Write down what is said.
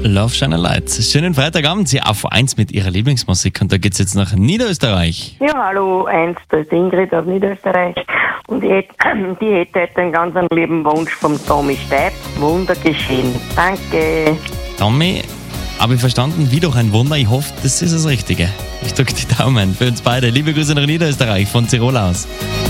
Love Shine a Light. Schönen Freitagabend, Sie auf 1 mit Ihrer Lieblingsmusik und da geht's jetzt nach Niederösterreich. Ja, hallo, da ist Ingrid aus Niederösterreich und die hätte heute einen ganz lieben Wunsch vom Tommy Steib. Wunder geschehen. Danke. Tommy, habe ich verstanden, wie durch ein Wunder. Ich hoffe, das ist das Richtige. Ich drücke die Daumen für uns beide. Liebe Grüße nach Niederösterreich von Tirol aus.